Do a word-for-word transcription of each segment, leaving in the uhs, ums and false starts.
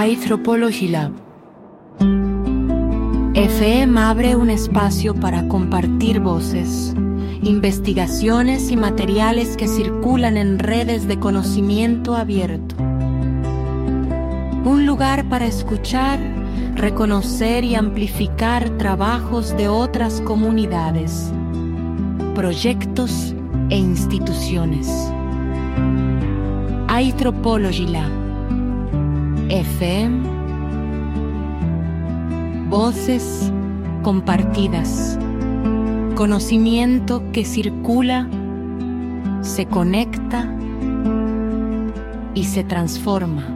iAnthropology Lab. F E M abre un espacio para compartir voces, investigaciones y materiales que circulan en redes de conocimiento abierto. Un lugar para escuchar, reconocer y amplificar trabajos de otras comunidades, proyectos e instituciones. iAnthropology Lab. F E M. Voces compartidas. Conocimiento que circula, se conecta y se transforma.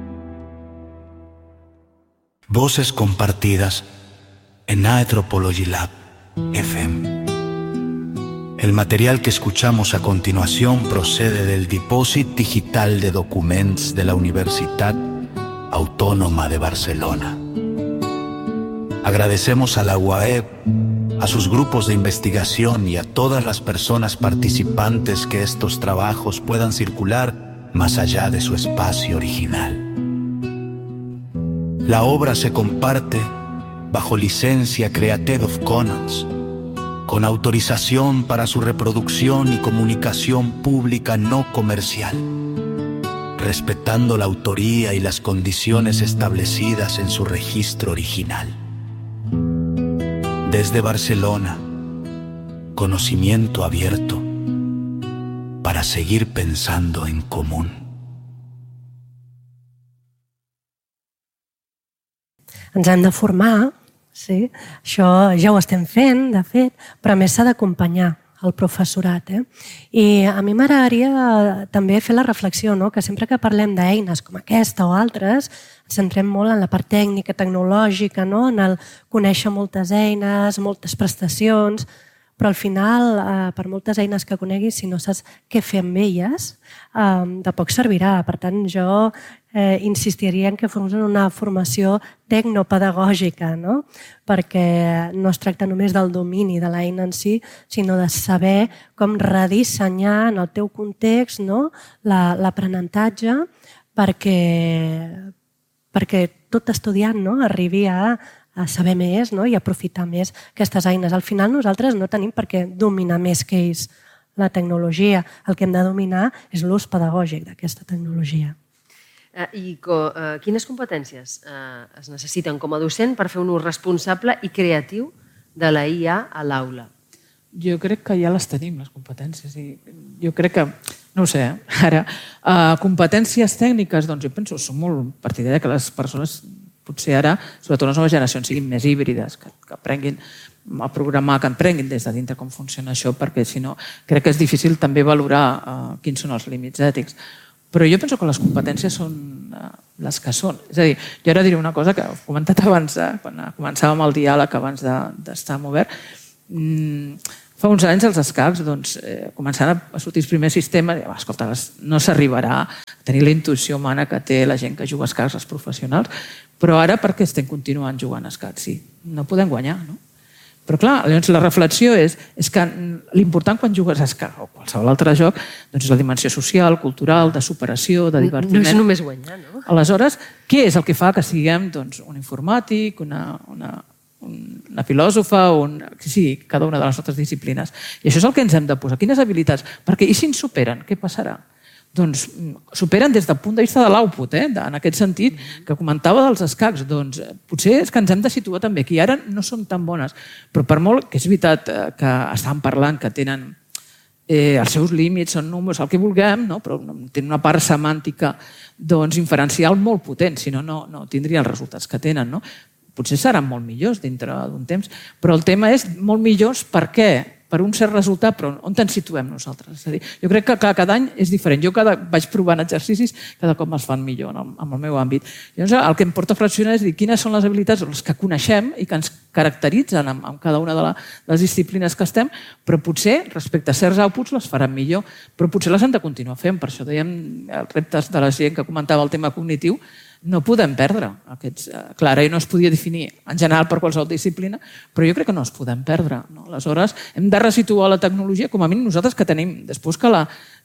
Voces compartidas en iAnthropology Lab F M. El material que escuchamos a continuación procede del Dipòsit Digital de Documents de la Universitat Autònoma de Barcelona. Agradecemos a la U A E, a sus grupos de investigación y a todas las personas participantes que estos trabajos puedan circular más allá de su espacio original. La obra se comparte bajo licencia Creative Commons, con autorización para su reproducción y comunicación pública no comercial, respetando la autoría y las condiciones establecidas en su registro original. Desde Barcelona, conocimiento abierto para seguir pensando en común. Ens hem de formar, sí? Això ja ho estem fent, de fet, però a més s'ha d'acompanyar el professorat. Eh? I a mi m'agradaria també fer la reflexió, no? Que sempre que parlem d'eines com aquesta o altres, ens centrem molt en la part tècnica, tecnològica, no? En el conèixer moltes eines, moltes prestacions, però al final, eh, per moltes eines que coneguis, si no saps què fer amb elles, eh, de poc servirà. Per tant, jo eh, insistiria en que fos una formació tecnopedagògica, no? Perquè no es tracta només del domini de l'eina en si, sinó de saber com redissenyar en el teu context, no? l'aprenentatge perquè, perquè tot estudiant, no? Arribi a a saber més, no? I aprofitar més aquestes eines. Al final nosaltres no tenim per què dominar més que ells la tecnologia. El que hem de dominar és l'ús pedagògic d'aquesta tecnologia. Eh, I co, eh, quines competències eh, es necessiten com a docent per fer un ús responsable i creatiu de la I A a l'aula? Jo crec que ja les tenim, les competències. I jo crec que, no ho sé, ara, eh, competències tècniques, doncs jo penso, som molt partidària que les persones potser ara, sobretot les noves generacions, siguin més híbrides, que, que aprenguin a programar, que aprenguin des de dintre com funciona això, perquè si no, crec que és difícil també valorar uh, quins són els límits ètics. Però jo penso que les competències són uh, les que són. És a dir, jo ara diré una cosa que he comentat abans, eh, quan començàvem el diàleg abans d'estar de, obert. Mm, fa uns anys els escacs doncs, eh, començant a sortir el primer sistema, i, escolta, no s'arribarà a tenir la intuïció humana que té la gent que juga a escacs, els professionals, però ara per què estem continuant jugant a escacs? Sí, no podem guanyar, no? Però clar, llavors la reflexió és, és que l'important quan jugues a escacs o qualsevol altre joc doncs és la dimensió social, cultural, de superació, de divertiment. No és només guanyar, no? Aleshores, què és el que fa que siguem doncs, un informàtic, una, una, una filòsofa, un, sí, cada una de les nostres disciplines? I això és el que ens hem de posar. Quines habilitats? Perquè i si ens superen, què passarà? Doncs superen des del punt de vista de l'output, eh? En aquest sentit, que comentava dels escacs, doncs potser és que ens hem de situar també aquí. Ara no són tan bones, però per molt que és veritat que estan parlant que tenen eh, els seus límits, són números, el que vulguem, no? Però tenen una part semàntica doncs, inferencial molt potent, si no, no, no tindria els resultats que tenen, no? Potser seran molt millors dintre d'un temps, però el tema és molt millors per què? Per un cert resultat, però on ens situem nosaltres? És a dir, jo crec que cada any és diferent. Jo cada, vaig provant exercicis, cada cop es fan millor en el, en el meu àmbit. Llavors, el que em porta a reflexionar és dir quines són les habilitats les que coneixem i que ens caracteritzen en, en cada una de, la, de les disciplines que estem, però potser, respecte a certs outputs, les faran millor, però potser les hem de continuar fent. Per això dèiem els reptes de la gent que comentava el tema cognitiu, no podem perdre aquests... Clar, ara no es podia definir en general per qualsevol disciplina, però jo crec que no es podem perdre. No? Aleshores, hem de resituar la tecnologia, com a mínim nosaltres que tenim, després que la,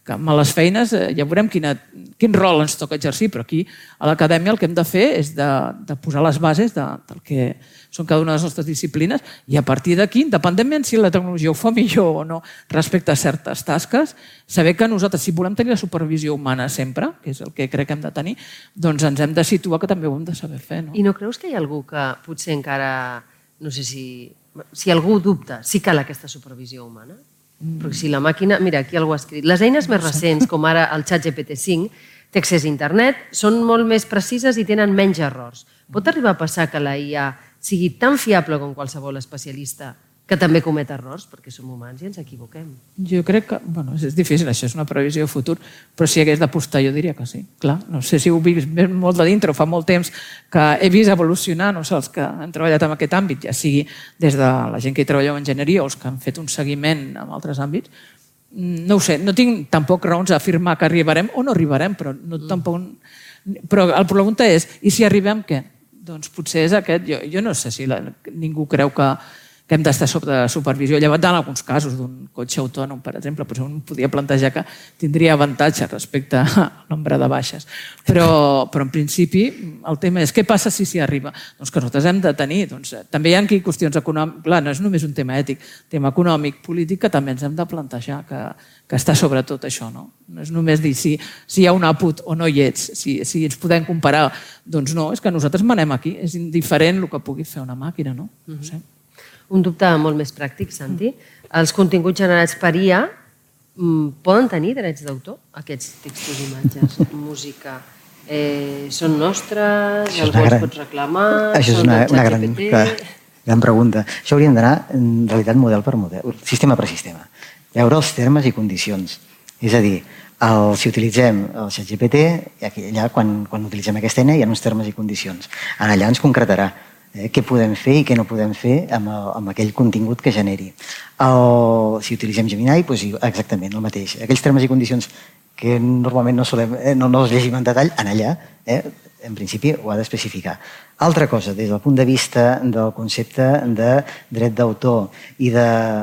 que amb les feines ja veurem quina, quin rol ens toca exercir, però aquí a l'acadèmia el que hem de fer és de, de posar les bases de, del que són cada una de les nostres disciplines i a partir d'aquí, independentment si la tecnologia ho fa millor o no respecte a certes tasques, saber que nosaltres, si volem tenir la supervisió humana sempre, que és el que crec que hem de tenir, doncs ens hem de situar que també ho hem de saber fer. No? I no creus que hi ha algú que potser encara, no sé si, si algú dubta, si cal aquesta supervisió humana? Perquè si la màquina... Mira, aquí algú ha escrit. Les eines més recents, com ara el Chat G P T cinc, té accés a internet, són molt més precises i tenen menys errors. Pot arribar a passar que la I A sigui tan fiable com qualsevol especialista que també comet errors, perquè som humans i ens equivoquem? Jo crec que... Bueno, és difícil, això és una previsió de futur, però si hagués d'apostar jo diria que sí. Clar, no sé si ho he vist molt de dintre, fa molt temps que he vist evolucionar, no sé, els que han treballat en aquest àmbit, ja sigui des de la gent que hi treballa en enginyeria o els que han fet un seguiment en altres àmbits, no ho sé, no tinc tampoc raons a afirmar que arribarem o no arribarem, però no tampoc... Però la pregunta és, i si arribem què? Doncs potser és aquest, jo, jo no sé si la, ningú creu que que hem d'estar sota supervisió, llevat en alguns casos d'un cotxe autònom, per exemple, però un podia plantejar que tindria avantatge respecte al nombre de baixes. Però, però en principi el tema és què passa si s'hi arriba? Doncs que nosaltres hem de tenir. Doncs, també hi ha aquí qüestions econòmiques, clar, no és només un tema ètic, tema econòmic, polític, que també ens hem de plantejar, que, que està sobre tot això. No, no és només dir si, si hi ha un output o no hi ets, si, si ens podem comparar. Doncs no, és que nosaltres manem aquí, és indiferent el que pugui fer una màquina, no? No sé. Un dubte molt més pràctic, Santi. Els continguts generats per I A poden tenir drets d'autor? Aquests textos, imatges, música, eh, són nostres? Algú els pot reclamar? Això és una, una gran, gran pregunta. Això hauríem d'anar, en realitat, model per model, sistema per sistema. Veure els termes i condicions. És a dir, el, si utilitzem el ChatGPT, allà quan, quan utilitzem aquesta eina hi ha uns termes i condicions. Allà ens concretarà Eh, què podem fer i què no podem fer amb, el, amb aquell contingut que generi. El, si utilitzem Gemini, doncs exactament el mateix. Aquells termes i condicions que normalment no, solem, eh, no, no els llegim en detall, en allà, eh, en principi ho ha d'especificar. Altra cosa, des del punt de vista del concepte de dret d'autor i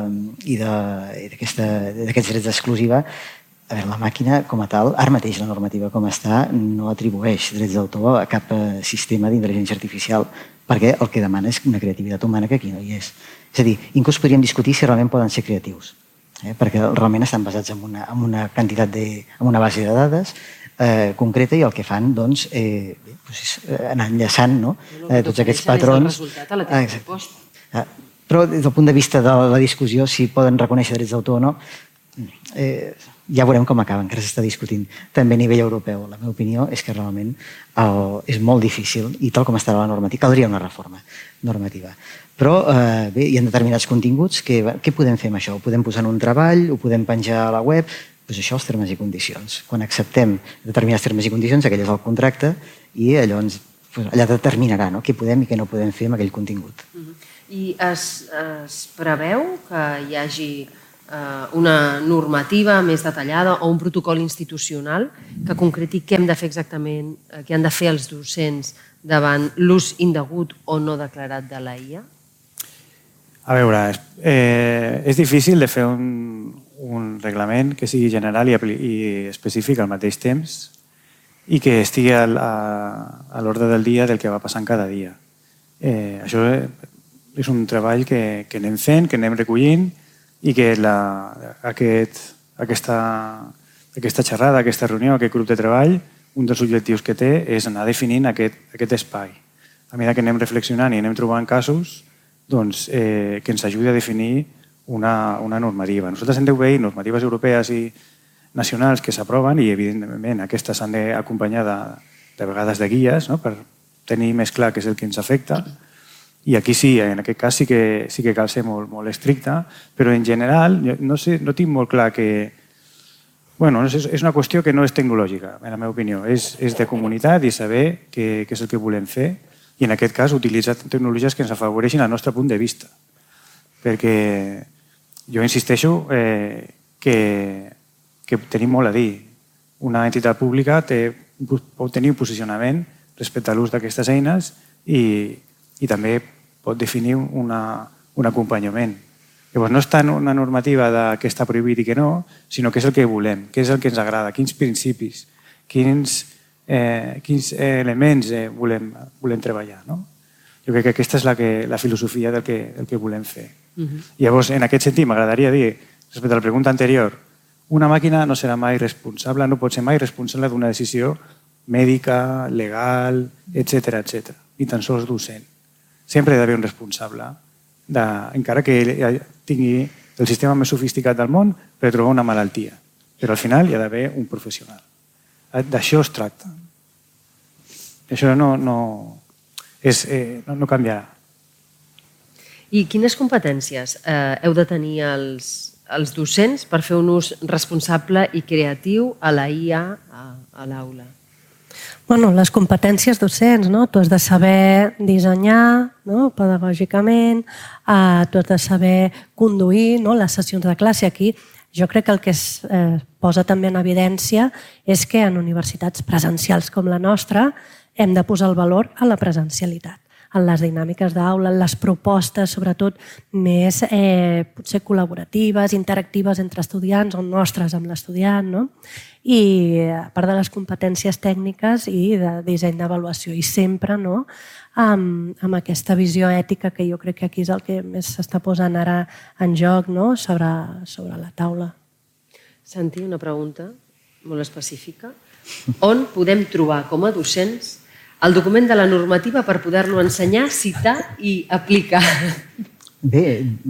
d'aquests drets d'exclusiva, a veure, la màquina com a tal, ara mateix la normativa com està, no atribueix drets d'autor a cap sistema d'intel·ligència artificial, perquè el que demana és una creativitat humana que aquí no hi és. És a dir, inclús podríem discutir si realment poden ser creatius, eh? perquè realment estan basats en una, en una quantitat de, en una base de dades eh, concreta i el que fan doncs, eh, doncs, anar enllaçant no? eh, tots aquests patrons. El resultat a la teva proposta. Però des del punt de vista de la discussió, si poden reconèixer drets d'autor o no, eh, ja veurem com acaba, encara s'està discutint també a nivell europeu. La meva opinió és que realment el, és molt difícil i tal com estarà la normativa, caldria una reforma normativa. Però eh, bé, hi ha determinats continguts que què podem fer amb això? Ho podem posar en un treball, ho podem penjar a la web, doncs això els termes i condicions. Quan acceptem determinats termes i condicions, aquell és el contracte i allò ens, doncs, allà determinarà no? Què podem i què no podem fer amb aquell contingut. I es, es preveu que hi hagi una normativa més detallada o un protocol institucional que concreti què hem de fer exactament, què han de fer els docents davant l'ús indegut o no declarat de la I A? A veure, eh, és difícil de fer un, un reglament que sigui general i, i específic al mateix temps i que estigui a, a, a l'ordre del dia del que va passant cada dia. Eh, això és un treball que, que anem fent, que anem recollint i que la, aquest, aquesta, aquesta xerrada, aquesta reunió, aquest grup de treball, un dels objectius que té és anar definint aquest, aquest espai. A mesura que anem reflexionant i anem trobant casos doncs, eh, que ens ajudi a definir una, una normativa. Nosaltres hem de veure normatives europees i nacionals que s'aproven i, evidentment, aquestes s'han d'acompanyar de, de vegades de guies, no? Per tenir més clar què és el que ens afecta. I aquí sí, en aquest cas sí que, sí que cal ser molt, molt estricte, però en general no, sé, no tinc molt clar que... Bueno, és, és una qüestió que no és tecnològica, en la meva opinió. És, és de comunitat i saber què, què és el que volem fer i en aquest cas utilitzar tecnologies que ens afavoreixin al nostre punt de vista. Perquè jo insisteixo eh, que, que tenim molt a dir. Una entitat pública té, pot tenir un posicionament respecte a l'ús d'aquestes eines i i també pot definir una, un acompanyament. Llavors, no és tant una normativa de què està prohibit i què no, sinó què és el que volem, què és el que ens agrada, quins principis, quins, eh, quins elements eh, volem, volem treballar. No? Jo crec que aquesta és la, que, la filosofia del que, del que volem fer. Uh-huh. Llavors, en aquest sentit, m'agradaria dir, respecte a la pregunta anterior, una màquina no serà mai responsable, no pot ser mai responsable d'una decisió mèdica, legal, etcètera, etcètera, ni tan sols docent. Sempre hi ha d'haver un responsable, de, encara que tingui el sistema més sofisticat del món per trobar una malaltia. Però al final hi ha d'haver un professional. D'això es tracta. Això no, no, és, eh, no, no canviarà. I quines competències eh, heu de tenir els, els docents per fer un ús responsable i creatiu a la I A a, a l'aula? Bueno, les competències docents, no? Tu has de saber dissenyar, no? Pedagògicament, eh, tu has de saber conduir, no? Les sessions de classe. Aquí jo crec que el que es eh, posa també en evidència és que en universitats presencials com la nostra hem de posar el valor a la presencialitat, en les dinàmiques d'aula, en les propostes, sobretot més eh, potser col·laboratives, interactives entre estudiants o nostres amb l'estudiant, no? I a part de les competències tècniques i de disseny d'avaluació. I sempre no? amb, amb aquesta visió ètica que jo crec que aquí és el que més s'està posant ara en joc, no? sobre, sobre la taula. Santi, una pregunta molt específica. On podem trobar com a docents el document de la normativa per poder-lo ensenyar, citar i aplicar? Bé,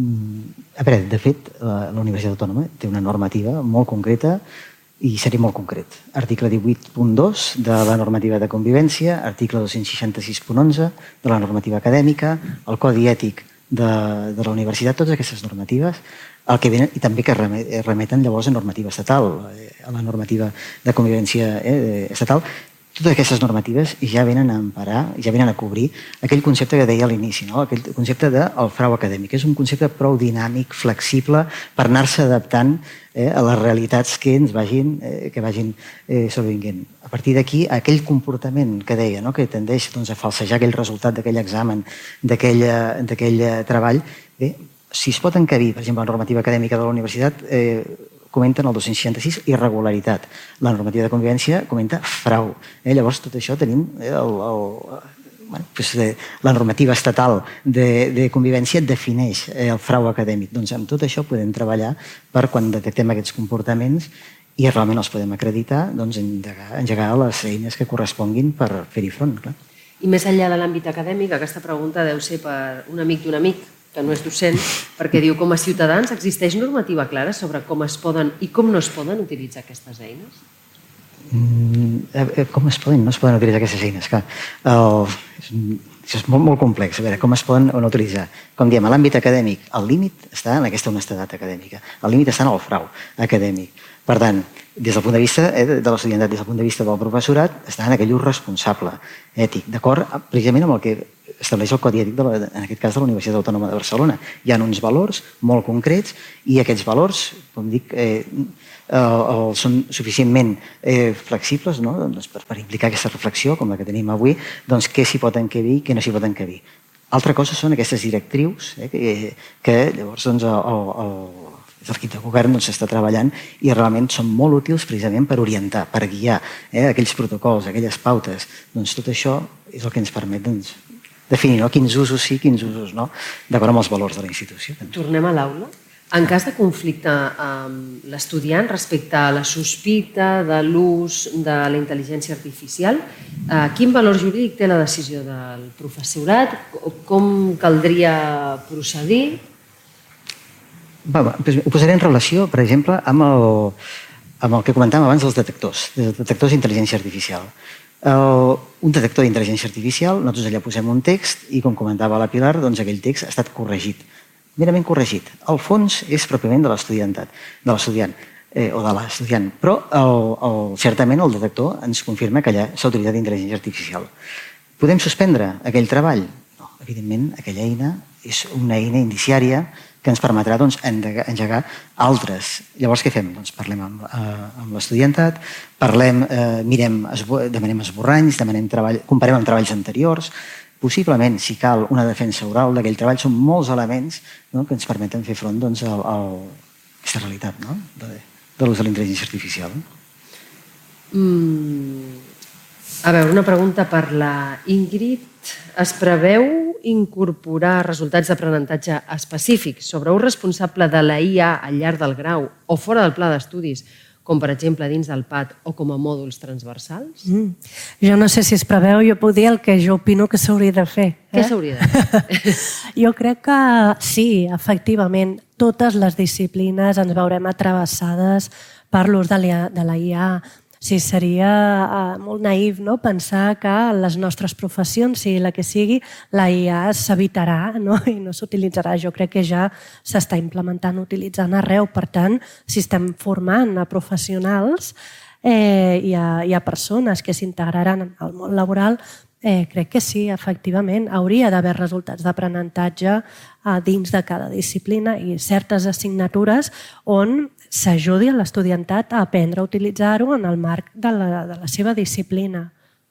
a veure, de fet, la Universitat Autònoma té una normativa molt concreta i seré molt concret. Article divuit punt dos de la normativa de convivència, article dos-cents seixanta-sis punt onze de la normativa acadèmica, el codi ètic de, de la universitat, totes aquestes normatives, el que venen, i també que remeten llavors a normativa estatal, a la normativa de convivència eh, estatal. Totes aquestes normatives ja venen a emparar, ja venen a cobrir aquell concepte que deia a l'inici, no? Aquell concepte del frau acadèmic. És un concepte prou dinàmic, flexible, per anar-se adaptant eh, a les realitats que ens vagin, eh, que vagin eh, sobrevinguent. A partir d'aquí, aquell comportament que deia, no? Que tendeix doncs, a falsejar aquell resultat d'aquell examen, d'aquell treball, bé, si es pot encabir, per exemple, la normativa acadèmica de la universitat, eh, comenten el dos-cents seixanta-sis irregularitat. La normativa de convivència comenta frau. Eh? Llavors, tot això tenim eh, el, el, bueno, pues, eh, la normativa estatal de, de convivència defineix eh, el frau acadèmic. Doncs amb tot això podem treballar per quan detectem aquests comportaments i realment els podem acreditar, doncs engegar, engegar les eines que corresponguin per fer-hi front. Clar. I més enllà de l'àmbit acadèmic, aquesta pregunta deu ser per un amic d'un amic, que no és docent, perquè diu com a ciutadans existeix normativa clara sobre com es poden i com no es poden utilitzar aquestes eines? Mm, com es poden? No es poden utilitzar aquestes eines. Clar, el, és, és molt, molt complex. A veure, com es poden o no utilitzar? Com diem, a l'àmbit acadèmic, el límit està en aquesta honestedat acadèmica. El límit està en el frau acadèmic. Per tant, des del punt de vista eh, de l'estudiantat, des del punt de vista del professorat, està en aquell ús responsable, ètic, d'acord precisament amb el que estableix el codi ètic, de la, en aquest cas de la Universitat Autònoma de Barcelona. Hi ha uns valors molt concrets i aquests valors, com dic, eh, eh, són suficientment eh, flexibles, no? doncs per, per implicar aquesta reflexió, com la que tenim avui, doncs què s'hi pot encabir i què no s'hi pot encabir. Altra cosa són aquestes directrius eh, que, que llavors doncs, el, el, l'equip de govern doncs, està treballant i realment són molt útils precisament per orientar, per guiar eh, aquells protocols, aquelles pautes. Doncs tot això és el que ens permet doncs, definir no? quins usos sí, quins usos no, d'acord amb els valors de la institució. Tornem a l'aula. En cas de conflicte amb l'estudiant respecte a la sospita de l'ús de la intel·ligència artificial, eh, quin valor jurídic té la decisió del professorat? Com caldria procedir? Va, va, ho posaré en relació, per exemple, amb el, amb el que comentàvem abans dels detectors, dels detectors d'intel·ligència artificial. El, un detector d'intel·ligència artificial, nosaltres allà posem un text i, com comentava la Pilar, doncs aquell text ha estat corregit, merament corregit. El fons és pròpiament de l'estudiantat, de l'estudiant eh, o de l'estudiant, però el, el, certament el detector ens confirma que allà s'ha utilitzat intel·ligència artificial. Podem suspendre aquell treball? No, evidentment, aquella eina és una eina indiciària que ens permetrà doncs, engegar altres. Llavors, què fem? Doncs parlem amb, eh, amb l'estudiantat, parlem, eh, mirem, demanem esborranys, demanem treball, comparem amb treballs anteriors, possiblement, si cal, una defensa oral d'aquell treball. Són molts elements que ens permeten fer front a aquesta realitat de l'ús de la intel·ligència artificial. A veure, una pregunta per la Ingrid. Es preveu incorporar resultats d'aprenentatge específics sobre un responsable de la I A al llarg del grau o fora del pla d'estudis, com per exemple dins del P A T o com a mòduls transversals? Mm. Jo no sé si es preveu, jo puc dir el que jo opino que s'hauria de fer. Què s'hauria de fer? Jo crec que sí, efectivament, totes les disciplines ens veurem atravessades per l'ús de la I A. Sí, seria molt naïf pensar que les nostres professions, sigui la que sigui, la I A s'evitarà i no s'utilitzarà. Jo crec que ja s'està implementant, utilitzant arreu. Per tant, si estem formant a professionals i a persones que s'integraran al món laboral, crec que sí, efectivament, hauria d'haver resultats d'aprenentatge dins de cada disciplina i certes assignatures on s'ajudi a l'estudiantat a aprendre a utilitzar-ho en el marc de la seva disciplina.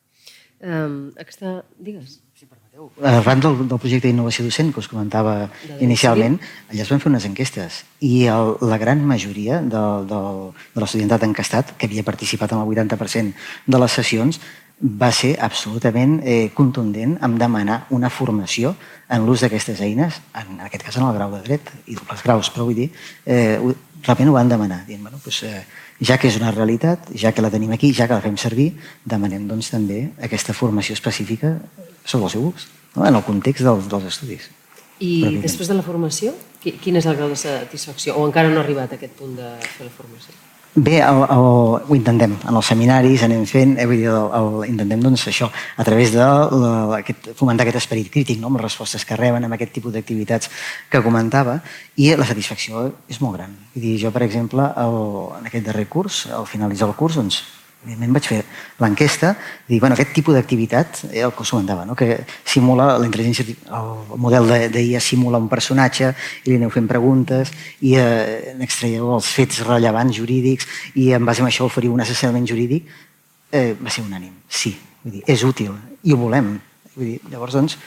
Aquesta... Digues. Arran del projecte d'innovació docent que us comentava inicialment, allà es van fer unes enquestes i la gran majoria de l'estudiantat encastat, que havia participat en el vuitanta per cent de les sessions, va ser absolutament contundent en demanar una formació en l'ús d'aquestes eines, en aquest cas en el grau de dret i dobles graus, però vull dir, realment ho van demanar, dient, ja que és una realitat, ja que la tenim aquí, ja que la fem servir, demanem també aquesta formació específica sobre el seu ús, en el context dels estudis. I després de la formació, quin és el grau de satisfacció? O encara no ha arribat a aquest punt de fer la formació? Bé, ho intentem. En els seminaris anem fent, intentem això, a través de fomentar aquest esperit crític, amb les respostes que reben, amb aquest tipus d'activitats que comentava, i la satisfacció és molt gran. Jo, per exemple, en aquest darrer curs, al finalitzar el curs, doncs, evidentment vaig fer l'enquesta i dir, bueno, aquest tipus d'activitat, el que us comentava, que simula la intel·ligència, el model d'I A simula un personatge i li aneu fent preguntes i n'extraieu els fets rellevants jurídics i en base a això oferiu un assessorament jurídic, va ser unànim. Sí, és útil i ho volem. Llavors, doncs,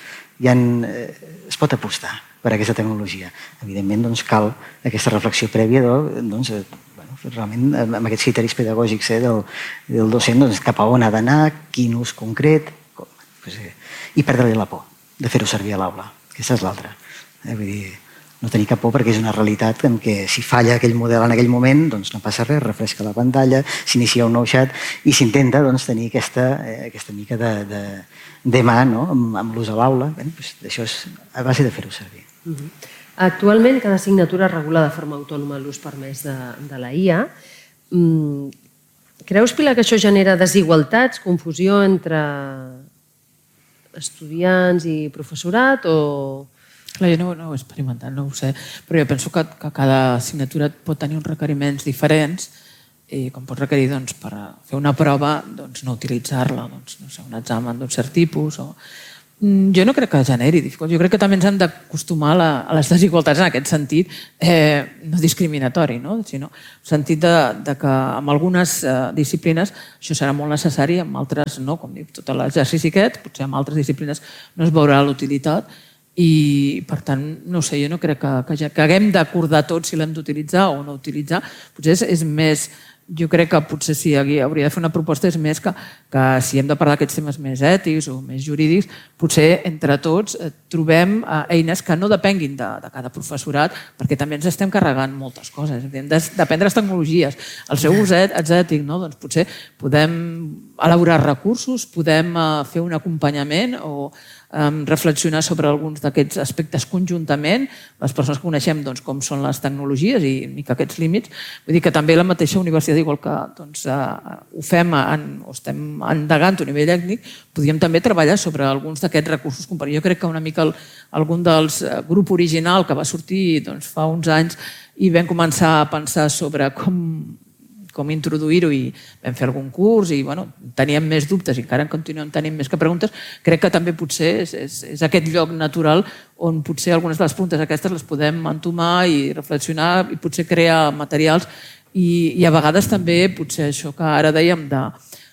es pot apostar per aquesta tecnologia. Evidentment, cal aquesta reflexió prèvia de realment amb aquests criteris pedagògics del docent cap a on ha d'anar, quin ús concret, i perdre-li la por de fer-ho servir a l'aula. Aquesta és l'altra. Vull dir, no tenir cap por perquè és una realitat en què si falla aquell model en aquell moment, doncs no passa res, refresca la pantalla, s'inicia un nou xat i s'intenta tenir aquesta mica de mà amb l'ús a l'aula. Això és a base de fer-ho servir. Actualment, cada assignatura regula de forma autònoma l'ús permès de la I A. Creus, Pilar, que això genera desigualtats, confusió entre estudiants i professorat o... Clar, jo no ho he experimentat, no ho sé, però jo penso que cada assignatura pot tenir uns requeriments diferents i com pot requerir per fer una prova no utilitzar-la, un examen d'un cert tipus o... Jo no crec que generi dificultats. Jo crec que també ens hem d'acostumar a les desigualtats en aquest sentit, no discriminatori, sinó en el sentit que en algunes disciplines això serà molt necessari, en altres no, com dic, tot l'exercici aquest, potser en altres disciplines no es veurà l'utilitat i, per tant, no sé, jo no crec que haguem d'acordar tots si l'hem d'utilitzar o no utilitzar. Potser és més... Jo crec que potser sí, hauria de fer una proposta, és més que si hem de parlar d'aquests temes més ètics o més jurídics, potser entre tots trobem eines que no depenguin de cada professorat, perquè també ens estem carregant moltes coses. Depèn de les tecnologies, el seu ús ètic, doncs potser podem elaborar recursos, podem fer un acompanyament o reflexionar sobre alguns d'aquests aspectes conjuntament, les persones que coneixem com són les tecnologies i mica aquests límits. Vull dir que també la mateixa universitat, igual que ho fem o estem endegant a nivell tècnic, podríem també treballar sobre alguns d'aquests recursos comparats. Jo crec que una mica algun dels grup original que va sortir fa uns anys i vam començar a pensar sobre com com introduir-ho i vam fer algun curs i teníem més dubtes i encara en continuem tenint més que preguntes, crec que també potser és aquest lloc natural on potser algunes de les preguntes aquestes les podem entomar i reflexionar i potser crear materials i a vegades també potser això que ara dèiem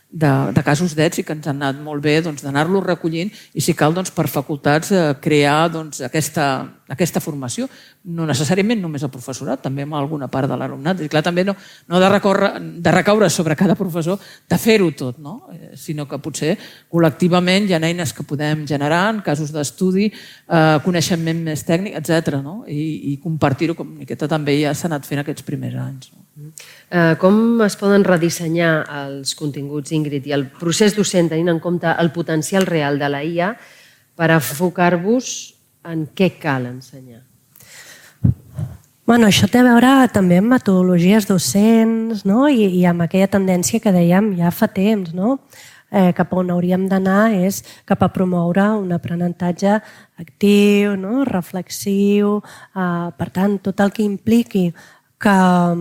de, de casos d'èxit que ens han anat molt bé, doncs, d'anar-los recollint i, si cal, doncs, per facultats, eh, crear doncs, aquesta, aquesta formació. No necessàriament només el professorat, també amb alguna part de l'alumnat. I clar, també no, no de, recórrer, de recaure sobre cada professor de fer-ho tot, no? eh, sinó que potser col·lectivament hi ha eines que podem generar en casos d'estudi, eh, coneixement més tècnic, etcètera. No? I, i compartir-ho, com miqueta també ja s'ha anat fent aquests primers anys. No? Eh, com es poden redissenyar els continguts, Ingrid, i el procés docent tenint en compte el potencial real de la I A per enfocar-vos en què cal ensenyar? Bueno, això té a veure també amb metodologies docents, no? I, i amb aquella tendència que dèiem ja fa temps, no? Eh, cap on hauríem d'anar és cap a promoure un aprenentatge actiu, no? Reflexiu, eh, per tant, tot el que impliqui que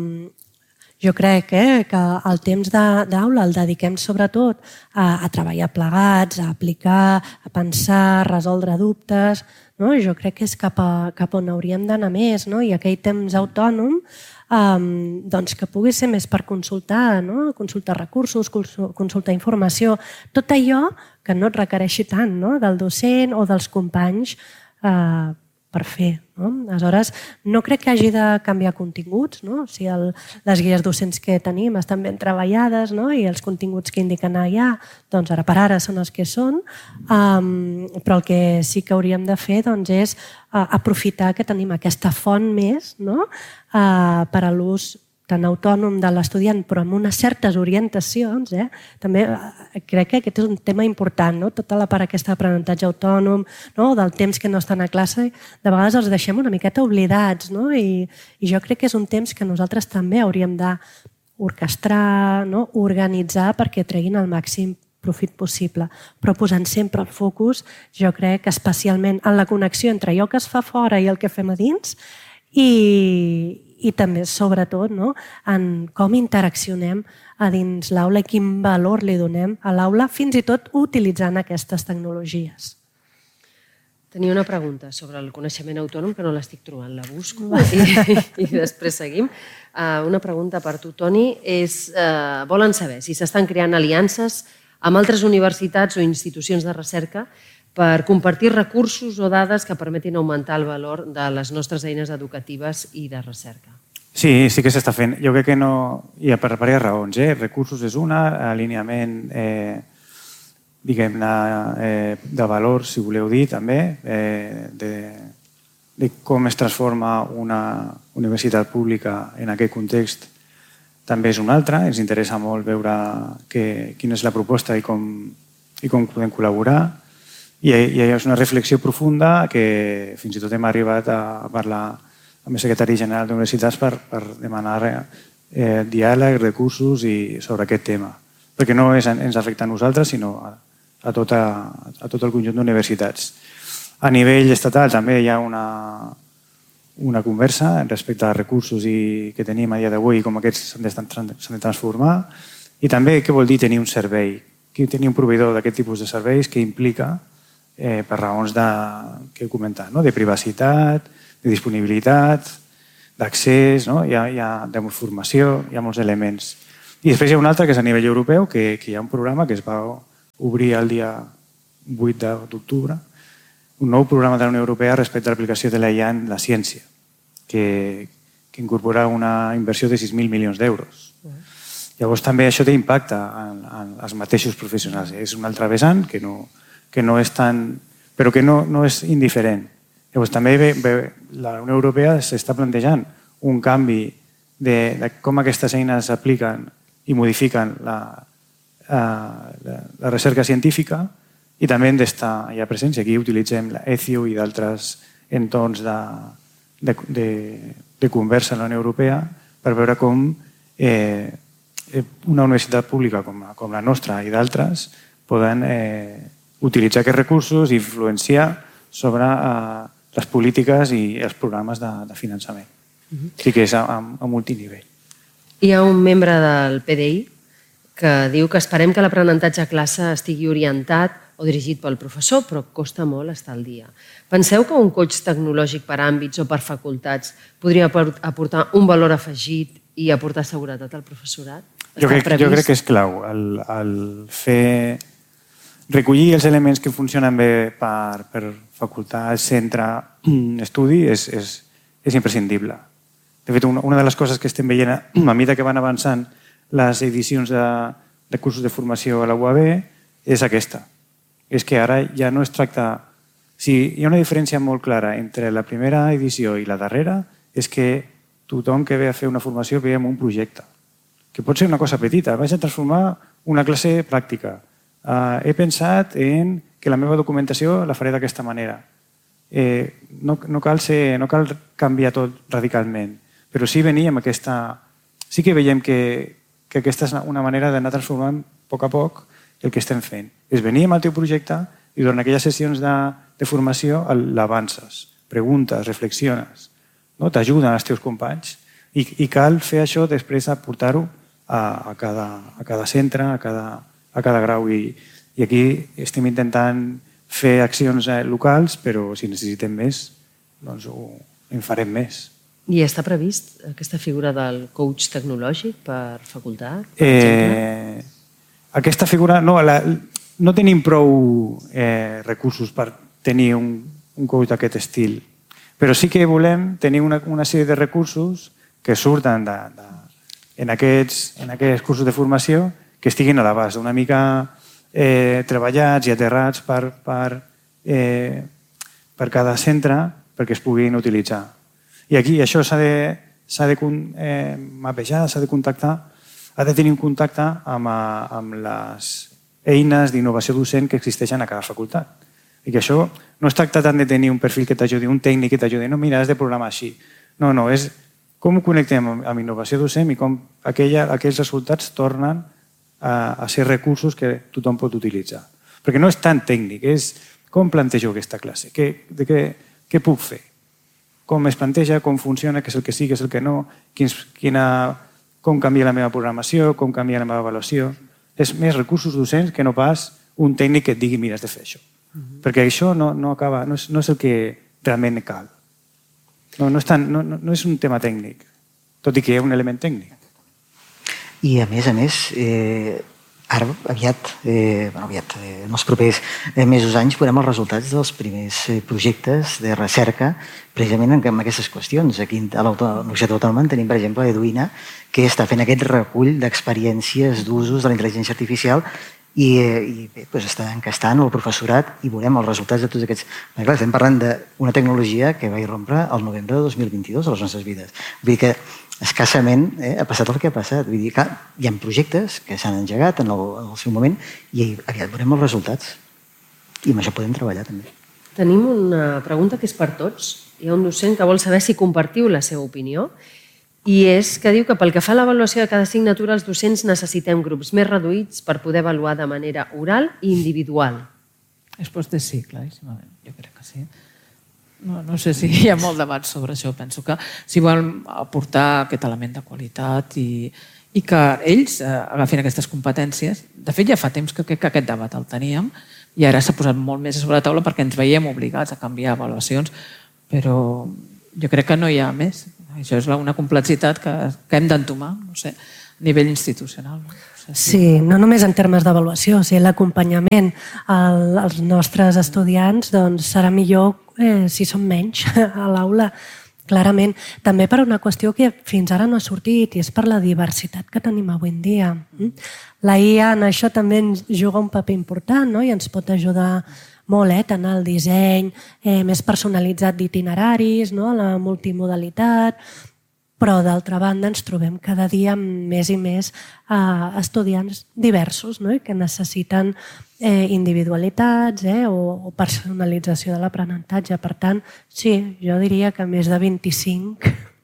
jo crec eh, que el temps d'aula el dediquem sobretot a, a treballar plegats, a aplicar, a pensar, a resoldre dubtes. No? Jo crec que és cap, a, cap on hauríem d'anar més, no? I aquell temps autònom um, doncs que pugui ser més per consultar, no? Consultar recursos, consultar informació, tot allò que no et requereixi tant, no? Del docent o dels companys eh, per fer. No? Aleshores, no crec que hagi de canviar continguts, no? O sigui, el, les guies docents que tenim estan ben treballades, no? I els continguts que indiquen allà, doncs ara per ara són els que són, um, però el que sí que hauríem de fer doncs, és uh, aprofitar que tenim aquesta font més, no? uh, per a l'ús tan autònom de l'estudiant, però amb unes certes orientacions. Eh? També crec que aquest és un tema important, no? Tota la part aquesta d'aprenentatge autònom, no? Del temps que no estan a classe, de vegades els deixem una miqueta oblidats, no? I, i jo crec que és un temps que nosaltres també hauríem d'orquestrar, no? Organitzar perquè treguin el màxim profit possible, però posant sempre el focus, jo crec, especialment en la connexió entre allò que es fa fora i el que fem a dins, i, i també, sobretot, no? En com interaccionem a dins l'aula i quin valor li donem a l'aula, fins i tot utilitzant aquestes tecnologies. Tenia una pregunta sobre el coneixement autònom que no l'estic trobant, la busco i, i després seguim. Uh, una pregunta per tu, Toni, és, uh, volen saber si s'estan creant aliances amb altres universitats o institucions de recerca per compartir recursos o dades que permetin augmentar el valor de les nostres eines educatives i de recerca. Sí, sí que s'està fent. Jo crec que no... Hi ha per diverses raons. Eh? Recursos és una, alineament eh, diguem-ne eh, de valor, si voleu dir, també, eh, de, de com es transforma una universitat pública en aquest context també és una altra. Ens interessa molt veure que, quina és la proposta i com, i com podem col·laborar. I, I és una reflexió profunda que fins i tot hem arribat a parlar amb el secretari general d'universitats per, per demanar eh, diàleg, recursos i sobre aquest tema. Perquè no és, ens afecta a nosaltres, sinó a, a, tota, a tot el conjunt d'universitats. A nivell estatal també hi ha una, una conversa respecte als recursos i que tenim a dia d'avui i com aquests s'han de, de transformar. I també què vol dir tenir un servei, tenir un proveïdor d'aquest tipus de serveis que implica Eh, per raons de, que he comentat, no? De privacitat, de disponibilitat, d'accés, no? hi, ha, hi ha de formació, hi ha molts elements. I després hi ha un altre que és a nivell europeu, que, que hi ha un programa que es va obrir el dia vuit d'octubre, un nou programa de la Unió Europea respecte a l'aplicació de la I A en la ciència, que, que incorpora una inversió de sis mil milions d'euros. Llavors també això té impacte en, en els mateixos professionals. És un altre vessant que no que no és tan... però que no, no és indiferent. Llavors, també ve, ve, la Unió Europea s'està plantejant un canvi de, de com aquestes eines apliquen i modifiquen la, la, la recerca científica i també hem d'estar ja presents. Aquí utilitzem l'ECIO i d'altres entorns de, de, de, de conversa en la Unió Europea per veure com eh, una universitat pública com, com la nostra i d'altres poden eh, utilitzar aquests recursos i influenciar sobre eh, les polítiques i els programes de, de finançament. Uh-huh. Sí que és a, a, a multinivell. Hi ha un membre del P D I que diu que esperem que l'aprenentatge a classe estigui orientat o dirigit pel professor, però costa molt estar al dia. Penseu que un coach tecnològic per àmbits o per facultats podria aportar un valor afegit i aportar seguretat al professorat? Jo crec, jo crec que és clau el, el fer recollir els elements que funcionen bé per, per facultat, centre, estudi, és, és, és imprescindible. De fet, una, una de les coses que estem veient a, a mesura que van avançant les edicions de, de cursos de formació a la U A B és aquesta. És que ara ja no es tracta... Si hi ha una diferència molt clara entre la primera edició i la darrera, és que tothom que ve a fer una formació ve amb un projecte, que pot ser una cosa petita. Vaig a transformar una classe pràctica. Uh, he pensat en que la meva documentació la faré d'aquesta manera. Eh, no, no, cal ser, no cal canviar tot radicalment, però sí venir amb aquesta... Sí que veiem que, que aquesta és una manera d'anar transformant a poc a poc el que estem fent. És venir amb el teu projecte i durant aquelles sessions de, de formació l'avances, preguntes, reflexiones, no? T'ajuden els teus companys i, i cal fer això després a portar-ho a, a, cada, a cada centre, a cada, a cada grau i, i aquí estem intentant fer accions locals, però si necessitem més, doncs ho, en farem més. I està previst aquesta figura del coach tecnològic per facultat, per eh, exemple? Aquesta figura, no, la, no tenim prou eh, recursos per tenir un, un coach d'aquest estil, però sí que volem tenir una, una sèrie de recursos que surten de, de, en, aquests, en aquests cursos de formació que estiguin a l'abast, una mica eh, treballats i aterrats per, per, eh, per cada centre perquè es puguin utilitzar. I aquí això s'ha de, s'ha de eh, mapejar, s'ha de contactar, ha de tenir un contacte amb, amb les eines d'innovació docent que existeixen a cada facultat. I que això no es tracta tant de tenir un perfil que t'ajudi, un tècnic que t'ajudi, no, mira, has de programar així. No, no, és com ho connectem amb innovació docent i com aquella, aquells resultats tornen a, a ser recursos que tothom pot utilitzar. Perquè no és tan tècnic, és com plantejo aquesta classe, què, de què, què puc fer, com es planteja, com funciona, què és el que sí, què és el que no, quins, quina, com canvia la meva programació, com canvia la meva avaluació. És més recursos docents que no pas un tècnic que et digui mira, has de fer això. Uh-huh. Perquè això no, no, acaba, no, és, no és el que realment cal. No, no, és tan, no, no és un tema tècnic, tot i que hi ha un element tècnic. I a més a més, eh, ara aviat, eh, bueno, aviat eh, en els propers eh, mesos anys veurem els resultats dels primers eh, projectes de recerca precisament en, en aquestes qüestions. Aquí a la Universitat Autònoma tenim, per exemple, Eduina, que està fent aquest recull d'experiències d'usos de la intel·ligència artificial i, i bé, doncs està encastant el professorat i veurem els resultats de tots aquests... Clar, estem parlant d'una tecnologia que va irrompre el novembre de dos mil vint-i-dos a les nostres vides. Vull dir que escassament eh, ha passat el que ha passat. Vull dir que hi ha projectes que s'han engegat en el, en el seu moment i aviat veurem els resultats. I amb això podem treballar també. Tenim una pregunta que és per tots. Hi ha un docent que vol saber si compartiu la seva opinió i és que diu que pel que fa a l'avaluació de cada assignatura els docents necessitem grups més reduïts per poder avaluar de manera oral i individual. Resposta és sí, claríssimament. Jo crec que sí. No, no sé si hi ha molt debat sobre això. Penso que si volen aportar aquest element de qualitat i, i que ells eh, agafin aquestes competències... De fet, ja fa temps que, que, que aquest debat el teníem i ara s'ha posat molt més a sobre la taula perquè ens veiem obligats a canviar avaluacions, però jo crec que no hi ha més. Això és una complexitat que, que hem d'entomar, no sé, a nivell institucional. No? Sí, no només en termes d'avaluació, o sigui, l'acompanyament al, als nostres estudiants doncs, serà millor eh, si som menys a l'aula, clarament. També per una qüestió que fins ara no ha sortit i és per la diversitat que tenim avui en dia. La I A en això també ens juga un paper important, no? I ens pot ajudar molt, eh, tant el disseny eh, més personalitzat d'itineraris, no? La multimodalitat, però d'altra banda ens trobem cada dia més i més eh, estudiants diversos, no? I que necessiten eh, individualitats eh, o, o personalització de l'aprenentatge. Per tant, sí, jo diria que més de vint-i-cinc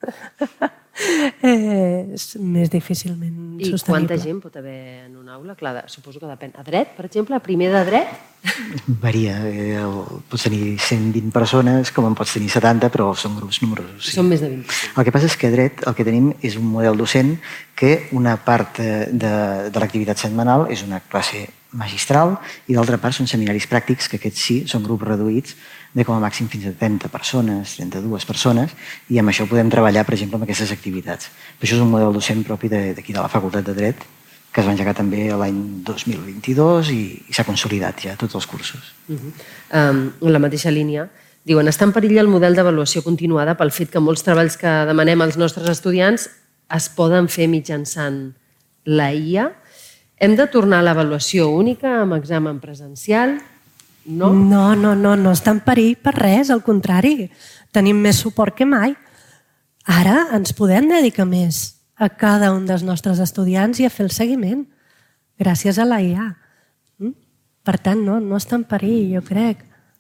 eh, és més difícilment I sostenible. quanta gent pot haver en una aula? Clar, suposo que depèn. A dret, per exemple, a primer de dret, Varia. Pots tenir cent vint persones, com en pots tenir setanta, però són grups numerosos. Són més de vint-i-cinc. El que passa és que a dret el que tenim és un model docent que una part de, de l'activitat setmanal és una classe magistral i d'altra part són seminaris pràctics, que aquests sí són grups reduïts de com a màxim fins a trenta persones, trenta-dues persones, i amb això podem treballar, per exemple, amb aquestes activitats. Però això és un model docent propi d'aquí de la Facultat de Dret, que es va engegar també l'any dos mil vint-i-dos i, i s'ha consolidat ja tots els cursos. Uh -huh. um, en la mateixa línia, diuen, està en perill el model d'avaluació continuada pel fet que molts treballs que demanem als nostres estudiants es poden fer mitjançant la I A. Hem de tornar a l'avaluació única amb examen presencial? No? No, no, no, no està en perill per res, al contrari. Tenim més suport que mai. Ara ens podem dedicar més a cada un dels nostres estudiants i a fer el seguiment, gràcies a la I A. Per tant, no, no està en perill, jo crec.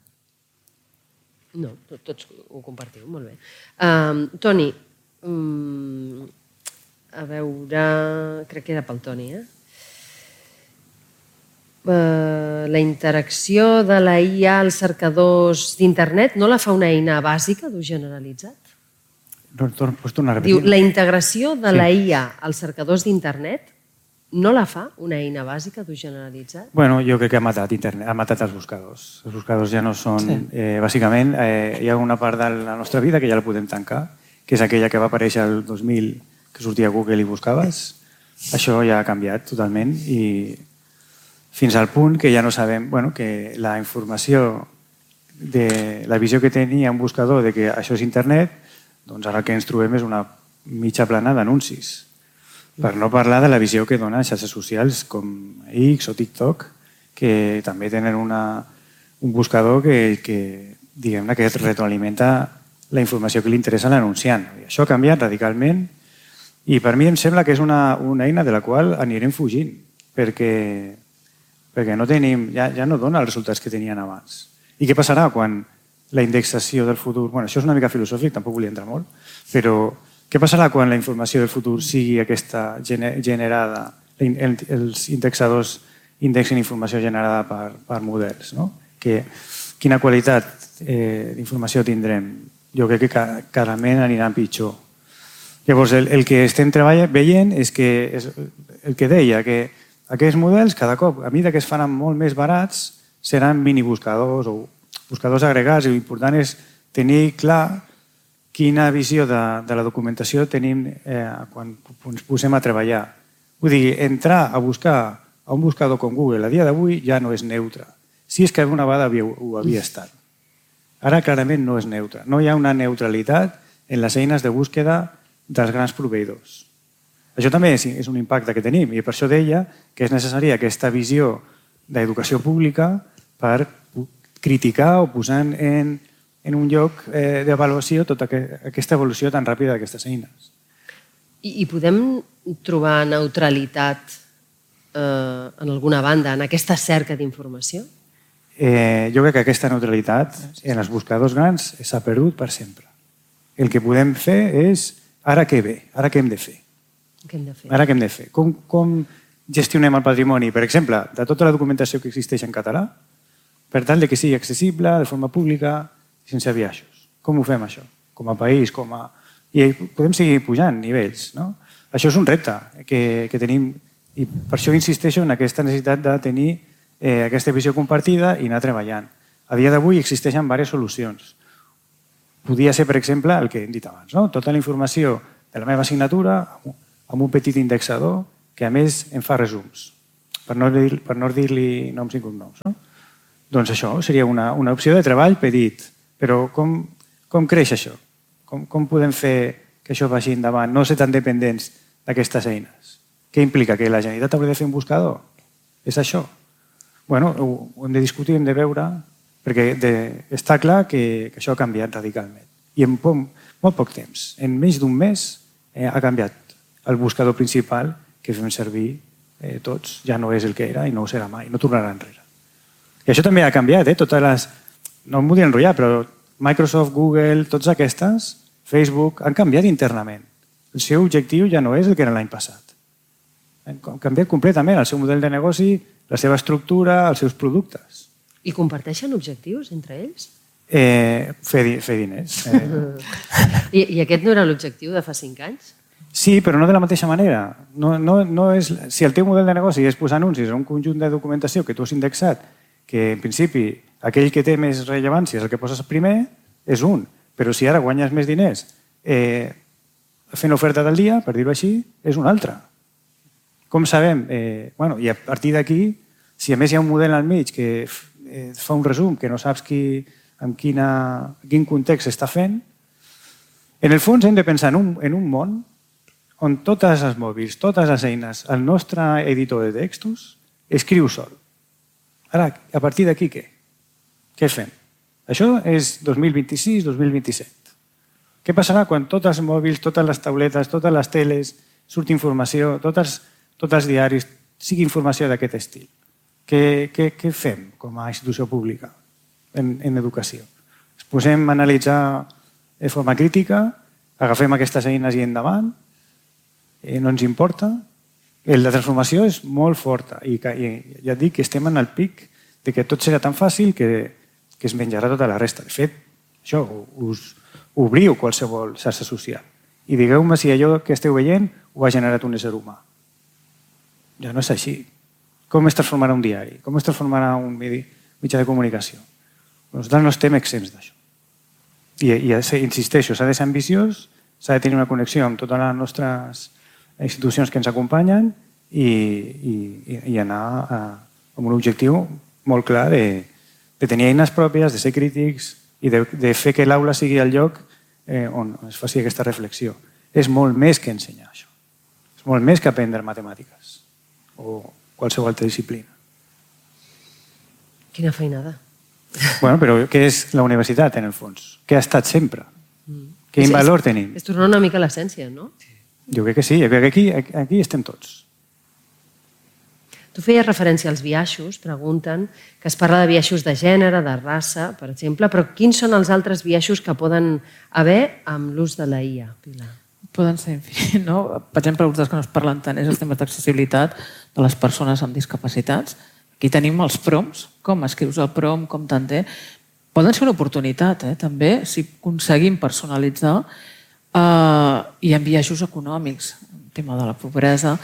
No, tots ho compartiu, molt bé. Um, Toni, um, a veure, crec que era pel Toni, eh? Uh, la interacció de la I A als cercadors d'internet no la fa una eina bàsica d'ús generalitzat? Pots tornar a repetir? Diu, la integració de la I A als cercadors d'internet no la fa una eina bàsica d'ús generalitzat? Bueno, jo crec que ha matat internet, ha matat els buscadors. Els buscadors ja no són... Sí. Eh, bàsicament, eh, hi ha una part de la nostra vida que ja la podem tancar, que és aquella que va aparèixer el dos mil, que sortia a Google i buscaves. Això ja ha canviat totalment i fins al punt que ja no sabem, bueno, que la informació de la visió que tenia un buscador de que això és internet, doncs ara el que ens trobem és una mitja plana d'anuncis. Per no parlar de la visió que donen xarxes socials com X o TikTok, que també tenen una, un buscador que, que, diguem-ne, que retroalimenta la informació que li interessa a l'anunciant. Això ha canviat radicalment i per mi em sembla que és una, una eina de la qual anirem fugint, perquè, perquè no tenim, ja, ja no dona els resultats que tenien abans. I què passarà quan la indexació del futur... Bueno, això és una mica filosòfic, tampoc volia entrar molt, però què passarà quan la informació del futur sigui aquesta generada, els indexadors indexin informació generada per, per models, no? Que, quina qualitat eh, d'informació tindrem? Jo crec que clarament aniran pitjor. Llavors, el, el que estem treballant, veient és que és el que deia, que aquests models, cada cop, a mesura que es faran molt més barats, seran minibuscadors o buscadors agregats, i l'important és tenir clar quina visió de, de la documentació tenim eh, quan ens posem a treballar. Vull dir, entrar a buscar a un buscador com Google a dia d'avui ja no és neutre. Si és que alguna vegada ho havia estat. Ara clarament no és neutre. No hi ha una neutralitat en les eines de búsqueda dels grans proveïdors. Això també és, és un impacte que tenim i per això deia que és necessària aquesta visió d'educació pública per criticar o posar en, en un lloc eh, d'avaluació tota aquesta evolució tan ràpida d'aquestes eines. I, I podem trobar neutralitat eh, en alguna banda en aquesta cerca d'informació? Eh, jo crec que aquesta neutralitat en els buscadors grans s'ha perdut per sempre. El que podem fer és ara què ve, ara què hem de fer. Què hem de fer? Ara què hem de fer? Com, com gestionem el patrimoni, per exemple, de tota la documentació que existeix en català, per tal de que sigui accessible de forma pública, sense biaixos. Com ho fem, això? Com a país, com a... I podem seguir pujant nivells, no? Això és un repte que, que tenim i per això insisteixo en aquesta necessitat de tenir eh, aquesta visió compartida i anar treballant. A dia d'avui existeixen diverses solucions. Podria ser, per exemple, el que hem dit abans, no? Tota la informació de la meva assignatura amb un petit indexador que, a més, em fa resums, per no dir-li per no dir-li noms i cognoms, no? Doncs això seria una, una opció de treball petit. Però com, com creix això? Com, com podem fer que això vagi endavant? No ser tan dependents d'aquestes eines. Què implica? Que la Generalitat hauria de fer un buscador? És això? Bueno, ho, ho hem de discutir, hem de veure, perquè de, està clar que, que això ha canviat radicalment. I en poc, molt poc temps, en menys d'un mes, eh, ha canviat el buscador principal que fem servir eh, tots. Ja no és el que era i no ho serà mai, no tornarà enrere. I això també ha canviat, eh? Totes les... No em volia enrotllar, però Microsoft, Google, totes aquestes, Facebook, han canviat internament. El seu objectiu ja no és el que era l'any passat. Han canviat completament el seu model de negoci, la seva estructura, els seus productes. I comparteixen objectius entre ells? Eh, fer, fer diners. Eh. I, I aquest no era l'objectiu de fa cinc anys? Sí, però no de la mateixa manera. No, no, no és, si el teu model de negoci és posar anuncis a un conjunt de documentació que tu has indexat, que en principi aquell que té més rellevància és el que poses primer, és un. Però si ara guanyes més diners eh, fent l'oferta del dia, per dir-ho així, és un altre. Com sabem? Eh, bueno, I a partir d'aquí, si a més hi ha un model al mig que eh, fa un resum, que no saps qui, en quina, quin context està fent, en el fons hem de pensar en un, en un món on totes els mòbils, totes les eines, el nostre editor de textos escriu sol. Ara, a partir d'aquí què? Què fem? Això és dos mil vint-i-sis dos mil vint-i-set. Què passarà quan tots els mòbils, totes les tauletes, totes les teles, surt informació, tots, tots els diaris, sigui informació d'aquest estil? Què, què, què fem com a institució pública en, en educació? Ens posem a analitzar de forma crítica, agafem aquestes eines i endavant, eh, no ens importa. La transformació és molt forta i, i ja et dic que estem en el pic de que tot serà tan fàcil que, que es menjarà tota la resta. De fet, això, us obriu qualsevol xarxa social i digueu-me si allò que esteu veient ho ha generat un ésser humà. Ja no és així. Com es transformarà un diari? Com es transformarà un mitjà de comunicació? Nosaltres no estem exempts d'això. I, i insisteixo, s'ha de ser ambiciós, s'ha de tenir una connexió amb totes les nostres institucions que ens acompanyen i, i, i anar a, amb un objectiu molt clar de, de tenir eines pròpies, de ser crítics i de, de fer que l'aula sigui el lloc eh, on es faci aquesta reflexió. És molt més que ensenyar això. És molt més que aprendre matemàtiques o qualsevol altra disciplina. Quina feinada. Bueno, però què és la universitat, en el fons? Què ha estat sempre? Mm. Quin és, valor tenim? És tornar una mica a l'essència, no? Jo crec que sí, jo crec que aquí, aquí estem tots. Tu feies referència als biaixos, pregunten, que es parla de biaixos de gènere, de raça, per exemple, però quins són els altres biaixos que poden haver amb l'ús de la I A, Pilar? Poden ser, en fi, no? Per exemple, els que no es parlen tant és els temes d'accessibilitat de les persones amb discapacitats. Aquí tenim els prompts, com escrius el prompt, com tant té. Poden ser una oportunitat, eh, també, si aconseguim personalitzar eh, i amb biaixos econòmics, el tema de la pobresa.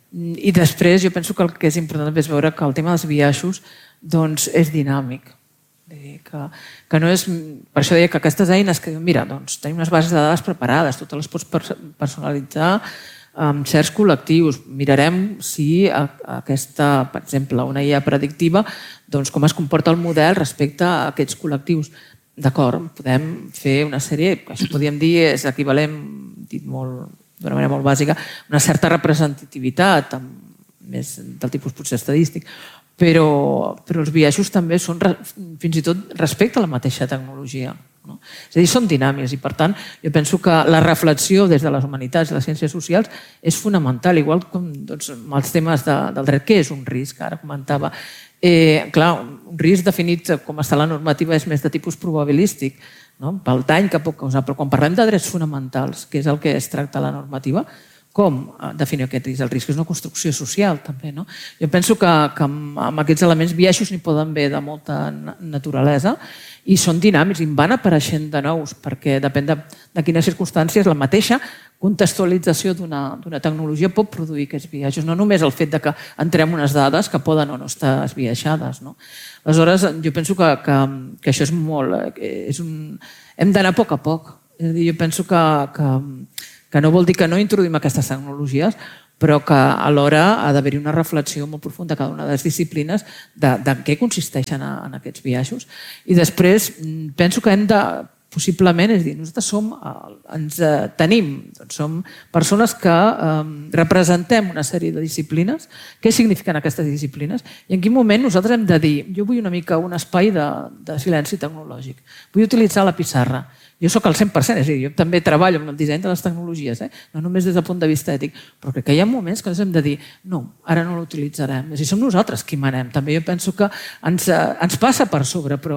I després jo penso que el que és important és veure que el tema dels biaixos doncs, és dinàmic. Que, que no és, per això deia que aquestes eines que diuen, mira, doncs, tenim unes bases de dades preparades, totes les pots personalitzar amb certs col·lectius. Mirarem si aquesta, per exemple, una I A predictiva, doncs com es comporta el model respecte a aquests col·lectius. D'acord, podem fer una sèrie, això podríem dir, és equivalent, dit molt, d'una manera molt bàsica, una certa representativitat, més del tipus potser estadístic, però, però els biaixos també són fins i tot respecte a la mateixa tecnologia. No? És a dir, són dinàmics i, per tant, jo penso que la reflexió des de les humanitats i les ciències socials és fonamental, igual com doncs, amb els temes de, del dret. Què és un risc? Ara comentava. Eh, clar, un risc definit com està la normativa és més de tipus probabilístic, no? Pel dany que pot causar, però quan parlem de drets fonamentals, que és el que es tracta a la normativa, com definir aquest risc? El risc és una construcció social, també. No? Jo penso que, que amb aquests elements biaixos n'hi poden haver de molta naturalesa i són dinàmics i van apareixent de nous, perquè depèn de, de quines circumstàncies la mateixa contextualització d'una tecnologia pot produir aquests biaixos, no només el fet de que entrem unes dades que poden o no estar esbiaixades. No? Aleshores, jo penso que, que, que això és molt... És un, hem d'anar a poc a poc. És a dir, jo penso que, que, que no vol dir que no introduïm aquestes tecnologies, però que alhora ha d'haver-hi una reflexió molt profunda a cada una de les disciplines de, de què consisteixen en aquests biaixos. I després penso que hem de, possiblement, és a dir, nosaltres som, ens tenim, doncs som persones que eh, representem una sèrie de disciplines. Què signifiquen aquestes disciplines? I en quin moment nosaltres hem de dir, jo vull una mica un espai de, de silenci tecnològic, vull utilitzar la pissarra. Jo sóc al cent per cent, és a dir, jo també treballo amb el disseny de les tecnologies, eh? no només des del punt de vista ètic, però crec que hi ha moments que ens hem de dir no, ara no l'utilitzarem. És a dir, som nosaltres qui manem. També jo penso que ens, ens passa per sobre, però, però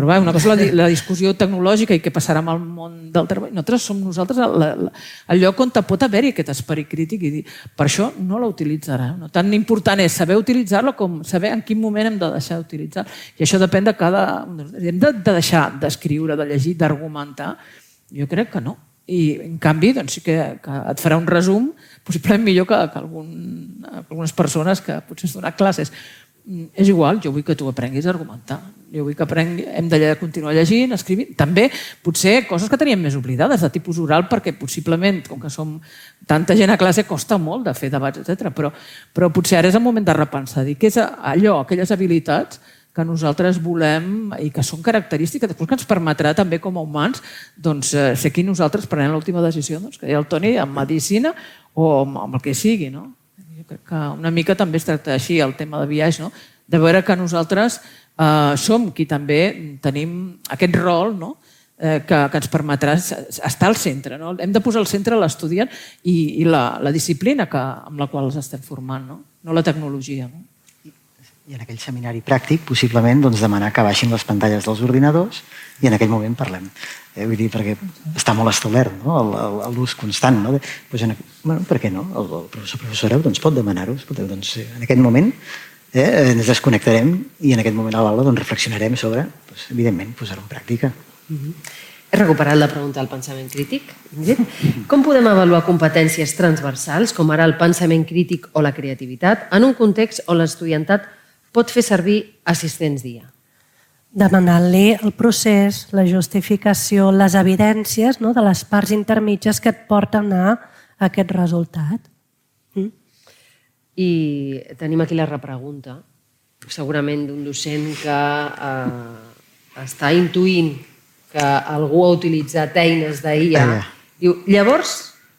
Però va, una cosa és la discussió tecnològica i què passarà amb el món del treball. Nosaltres som nosaltres el lloc on pot haver-hi aquest esperit crític i dir, per això no la utilitzarà. Tan important és saber utilitzar-la com saber en quin moment hem de deixar d'utilitzar. I això depèn de cada... Hem de deixar d'escriure, de llegir, d'argumentar. Jo crec que no. I, en canvi, doncs sí que, que et farà un resum possiblement millor que, que algun, algunes persones que potser has donat classes. És igual, jo vull que tu aprenguis a argumentar. Jo vull que aprengui, hem de continuar llegint, escrivint. També, potser, coses que teníem més oblidades, de tipus oral, perquè possiblement, com que som tanta gent a classe, costa molt de fer debats, etcètera. Però, però potser ara és el moment de repensar, dir que és allò, aquelles habilitats que nosaltres volem i que són característiques, després que ens permetrà també com a humans doncs, ser qui nosaltres prenem l'última decisió, doncs, que hi ha el Toni amb medicina o amb el que sigui. No? Jo crec que una mica també es tracta així el tema de viatge, no? De veure que nosaltres eh, som qui també tenim aquest rol, no? eh, que, que ens permetrà estar al centre. No? Hem de posar al centre l'estudiant i, i la, la disciplina que, amb la qual els estem formant, no, no la tecnologia. No? I en aquell seminari pràctic, possiblement, doncs, demanar que baixin les pantalles dels ordinadors i en aquell moment parlem. Eh, vull dir, perquè està molt establert, no? L'ús constant. No? Pues en, bueno, per què no? El, el professor professora doncs, pot demanar-ho. Doncs, en aquest moment eh, ens desconnectarem i en aquest moment a l'aula doncs, reflexionarem sobre, doncs, evidentment, posar-ho en pràctica. Mm-hmm. He recuperat la pregunta del pensament crític. Com podem avaluar competències transversals, com ara el pensament crític o la creativitat, en un context on l'estudiantat pot fer servir assistents d'I A? Demanant-li el procés, la justificació, les evidències, no?, de les parts intermitges que et porten a aquest resultat. Mm? I tenim aquí la repregunta, segurament d'un docent que eh, està intuint que algú ha utilitzat eines d'I A. Diu, llavors,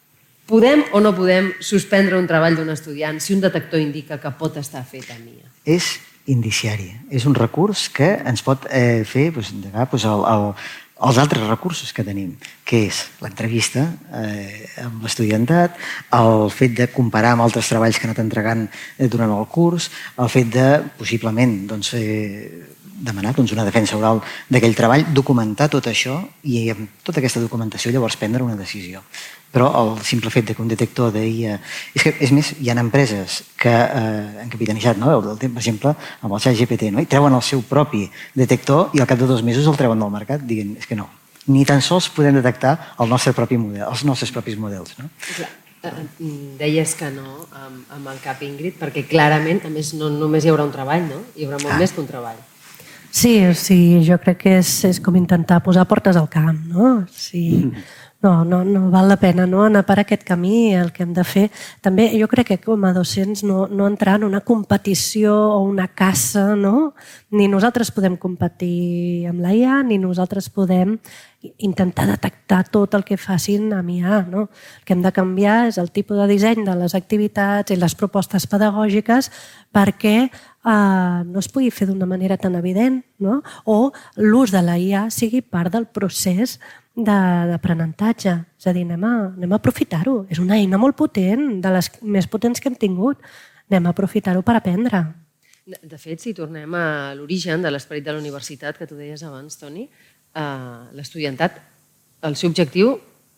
podem o no podem suspendre un treball d'un estudiant si un detector indica que pot estar fet amb I A? És indiciari. És un recurs que ens pot eh, fer doncs, doncs, el, el, els altres recursos que tenim, que és l'entrevista eh, amb l'estudiantat, el fet de comparar amb altres treballs que ha anat entregant eh, durant el curs, el fet de, possiblement, doncs, eh, demanar doncs, una defensa oral d'aquell treball, documentar tot això i amb tota aquesta documentació llavors prendre una decisió. Però el simple fet que un detector d'I A... És que, és més, hi ha empreses que eh, han capitanejat, no? el, el, per exemple, amb el ChatGPT, no? I treuen el seu propi detector i al cap de dos mesos el treuen del mercat dient, és que no, ni tan sols podem detectar el nostre propi model, els nostres propis models. No? Clar, deies que no amb, amb el cap, Ingrid, perquè clarament, a més, no només hi haurà un treball, no? Hi haurà molt ah. més que un treball. Sí, sí, jo crec que és, és com intentar posar portes al camp, no? Sí. No, no, no val la pena no? anar per aquest camí, el que hem de fer. També jo crec que com a docents no, no entrar en una competició o una caça, no? Ni nosaltres podem competir amb la I A, ni nosaltres podem intentar detectar tot el que facin amb I A. No? El que hem de canviar és el tipus de disseny de les activitats i les propostes pedagògiques perquè eh, no es pugui fer d'una manera tan evident, no? O l'ús de la I A sigui part del procés d'aprenentatge. És a dir, anem a, anem a aprofitar-ho. És una eina molt potent, de les més potents que hem tingut. Anem a aprofitar-ho per aprendre. De, de fet, si tornem a l'origen de l'esperit de la universitat, que tu deies abans, Toni, eh, l'estudiantat, el seu objectiu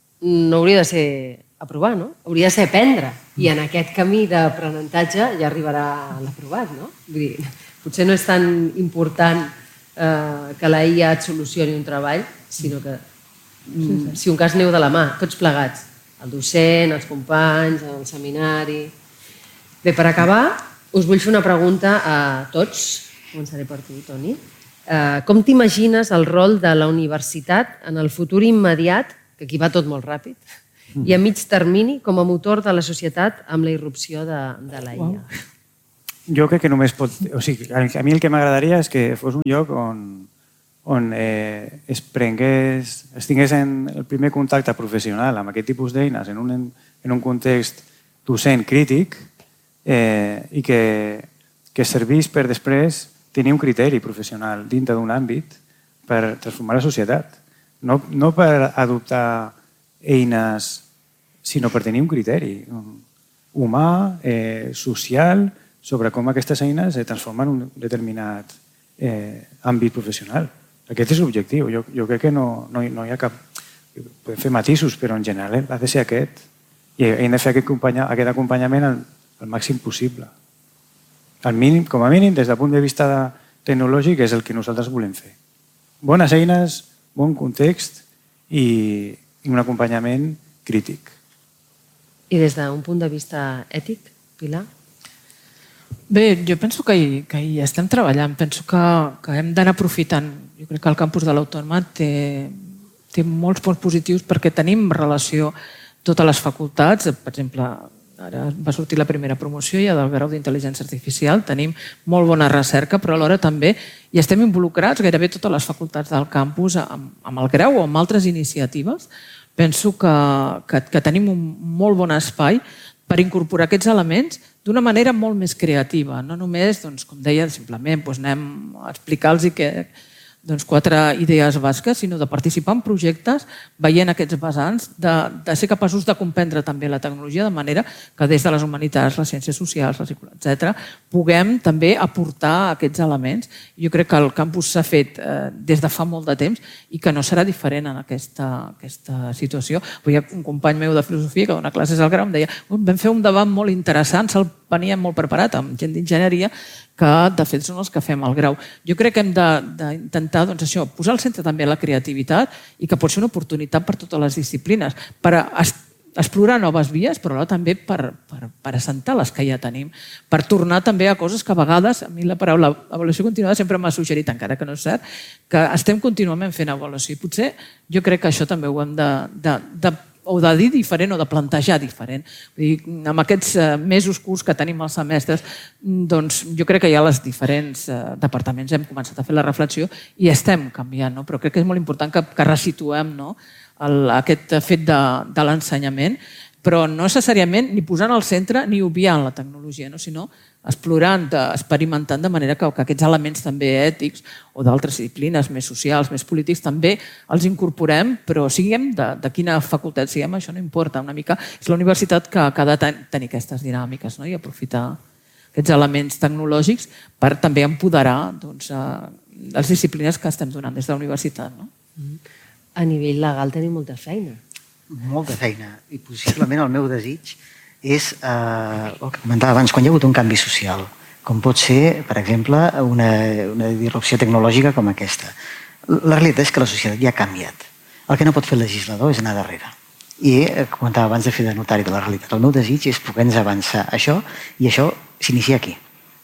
no hauria de ser aprovar, no? Hauria de ser aprendre. I en aquest camí d'aprenentatge ja arribarà l'aprovat, no? Vull dir, potser no és tan important eh, que la I A et solucioni un treball, sinó que Sí, sí. si un cas neu de la mà, tots plegats, el docent, els companys, el seminari... Bé, per acabar, us vull fer una pregunta a tots. Començaré per tu, Toni. Eh, com t'imagines el rol de la universitat en el futur immediat, que aquí va tot molt ràpid, i a mig termini com a motor de la societat amb la irrupció de, de la I A? Jo crec que només pot... O sigui, a mi el que m'agradaria és que fos un lloc on on eh, es prengués, es tingués en el primer contacte professional amb aquest tipus d'eines en, un, en un context docent crític eh, i que, que servís per després tenir un criteri professional dintre d'un àmbit per transformar la societat. No, no per adoptar eines, sinó per tenir un criteri humà, eh, social, sobre com aquestes eines es transformen en un determinat eh, àmbit professional. Aquest és l'objectiu. Jo, jo crec que no, no, no hi ha cap... Podem fer matisos, però en general ha de ser aquest. I hem de fer aquest, acompanya, aquest acompanyament al, al màxim possible. Al mínim, com a mínim, des del punt de vista de, tecnològic, és el que nosaltres volem fer. Bones eines, bon context i, i un acompanyament crític. I des d'un punt de vista ètic, Pilar? Bé, jo penso que hi, que hi estem treballant. Penso que, que hem d'anar aprofitant. Jo crec que el campus de l'Autònoma té, té molts punts positius perquè tenim relació totes les facultats. Per exemple, ara va sortir la primera promoció ja del grau d'intel·ligència artificial. Tenim molt bona recerca, però alhora també hi estem involucrats gairebé totes les facultats del campus amb, amb el grau o amb altres iniciatives. Penso que, que, que tenim un molt bon espai per incorporar aquests elements d'una manera molt més creativa. No només, doncs, com deia, simplement doncs anem a explicar-los que doncs, quatre idees bàsiques, sinó de participar en projectes veient aquests vessants, de, de ser capaços de comprendre també la tecnologia de manera que des de les humanitats, les ciències socials, etcètera, puguem també aportar aquests elements. Jo crec que el campus s'ha fet eh, des de fa molt de temps i que no serà diferent en aquesta, aquesta situació. Hi ha un company meu de filosofia que dona classes al grau em deia vam fer un debat molt interessant, se'l venia molt preparat amb gent d'enginyeria que de fet són els que fem el grau. Jo crec que hem d'intentar doncs, això, posar al centre també la creativitat i que pot ser una oportunitat per totes les disciplines, per explorar noves vies, però també per, per, per assentar les que ja tenim, per tornar també a coses que a vegades, a mi la paraula avaluació continuada sempre m'ha suggerit, encara que no és cert, que estem contínuament fent avaluació i potser jo crec que això també ho hem de, de, de o de dir diferent o de plantejar diferent. Vull dir, amb aquests mesos curts que tenim als semestres, doncs jo crec que ja els diferents departaments hem començat a fer la reflexió i estem canviant, no? Però crec que és molt important que, que resituem, no? El, aquest fet de, de l'ensenyament, però no necessàriament ni posant al centre ni obviant la tecnologia, no? Sinó explorant, experimentant de manera que, que aquests elements també ètics o d'altres disciplines més socials, més polítics, també els incorporem, però siguem de, de quina facultat siguem, això no importa. Una mica és la universitat que, que ha de tenir aquestes dinàmiques, no? I aprofitar aquests elements tecnològics per també empoderar doncs, les disciplines que estem donant des de la universitat. No? A nivell legal tenim molta feina. Molta feina. I possiblement el meu desig és eh, el que comentava abans, quan hi ha hagut un canvi social, com pot ser, per exemple, una, una disrupció tecnològica com aquesta. La realitat és que la societat ja ha canviat. El que no pot fer el legislador és anar darrere. I eh, comentava abans de fer de notari de la realitat. El meu desig és poder-nos avançar això, i això s'inicia aquí,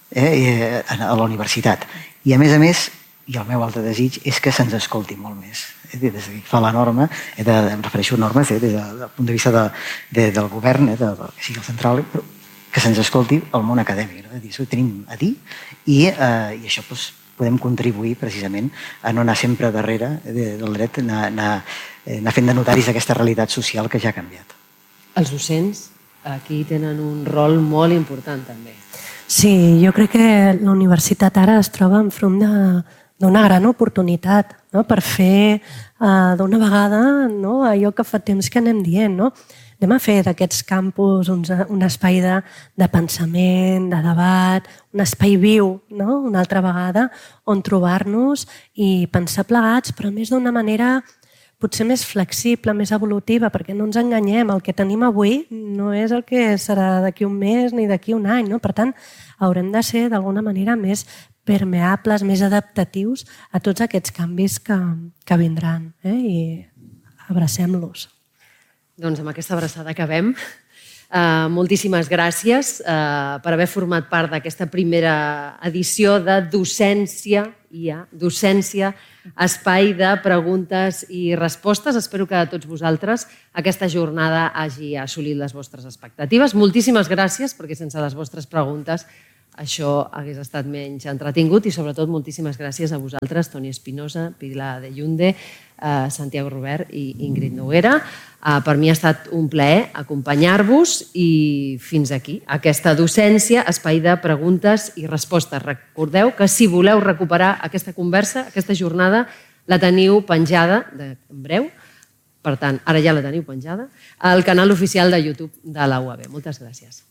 eh, a la universitat. I a més a més, i el meu altre desig és que se'ns escolti molt més. Des que fa la norma, eh, de, em refereixo a normes eh, des del punt de vista de, de, del govern, eh, de, de, que sigui el central, però que se'ns escolti el món acadèmic. No? Dir, això ho tenim a dir i, eh, i això doncs, podem contribuir precisament a no anar sempre darrere eh, del dret, anar, anar, anar fent de notaris d'aquesta realitat social que ja ha canviat. Els docents aquí tenen un rol molt important també. Sí, jo crec que la universitat ara es troba enfront de d'una gran oportunitat, no? Per fer uh, d'una vegada, no? Allò que fa temps que anem dient. No? Anem a fer d'aquests campus un, un espai de, de pensament, de debat, un espai viu, no? Una altra vegada, on trobar-nos i pensar plegats, però més d'una manera potser més flexible, més evolutiva, perquè no ens enganyem, el que tenim avui no és el que serà d'aquí un mes ni d'aquí un any. No? Per tant, haurem de ser d'alguna manera més permeables, més adaptatius a tots aquests canvis que, que vindran, eh? I abracem-los. Doncs amb aquesta abraçada acabem. Uh, moltíssimes gràcies uh, per haver format part d'aquesta primera edició de Docència, ja, Docència, espai de preguntes i respostes. Espero que a tots vosaltres aquesta jornada hagi assolit les vostres expectatives. Moltíssimes gràcies, perquè sense les vostres preguntes això hagués estat menys entretingut i sobretot moltíssimes gràcies a vosaltres, Toni Espinosa, Pilar de Yunde, eh, Santiago Robert i Ingrid Noguera. Eh, per mi ha estat un plaer acompanyar-vos i fins aquí, aquesta docència, espai de preguntes i respostes. Recordeu que si voleu recuperar aquesta conversa, aquesta jornada, la teniu penjada de, en breu, per tant, ara ja la teniu penjada, al canal oficial de YouTube de la U A B. Moltes gràcies.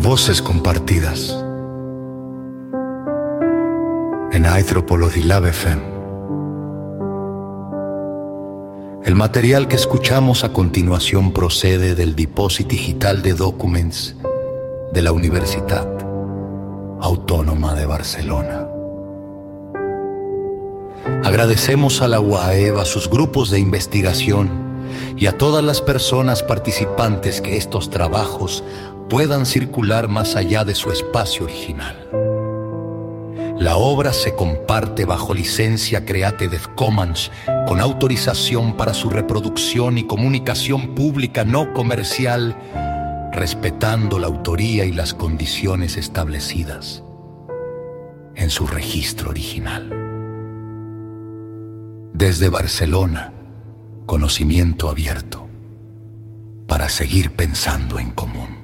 Voces compartidas en Anthropology Lab F M. El material que escuchamos a continuación procede del Depòsit Digital de Documents de la Universitat Autónoma de Barcelona. Agradecemos a la U A E B, a sus grupos de investigación y a todas las personas participantes que estos trabajos puedan circular más allá de su espacio original. La obra se comparte bajo licencia Creative Commons con autorización para su reproducción y comunicación pública no comercial, respetando la autoría y las condiciones establecidas en su registro original. Desde Barcelona, conocimiento abierto para seguir pensando en común.